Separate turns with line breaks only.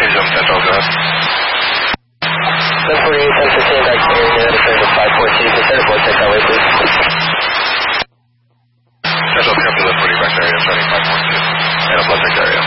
Central, go ahead.
1048, 1015, back to area, return to 542, consider blood check that way, please.
Central, pick up to the 40 back area, starting 542, and a blood check area.